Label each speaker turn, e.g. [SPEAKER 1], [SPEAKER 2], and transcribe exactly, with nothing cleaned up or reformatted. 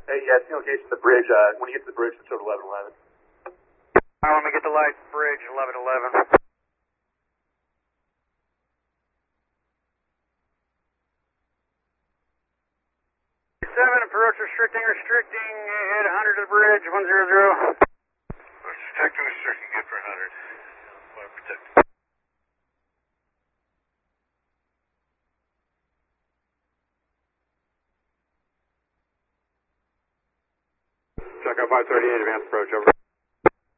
[SPEAKER 1] Hey, yeah, it's the location of the bridge. Uh, when you get to the bridge, it's over eleven eleven.
[SPEAKER 2] All right, let me get the light. Bridge, eleven eleven. seven, approach restricting, restricting, hit one hundred to the bridge, one hundred.
[SPEAKER 3] Restricting, restricting, good for one hundred. Fire protect.
[SPEAKER 2] Check out five thirty-eight, advanced approach, over.